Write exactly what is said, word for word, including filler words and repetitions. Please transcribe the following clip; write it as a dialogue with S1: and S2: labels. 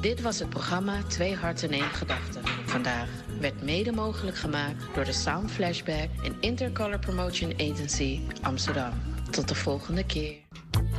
S1: Dit was het programma Twee Harten één Gedachte. Vandaag werd mede mogelijk gemaakt door de Sound Flashback en Intercolor Promotion Agency Amsterdam. Tot de volgende keer.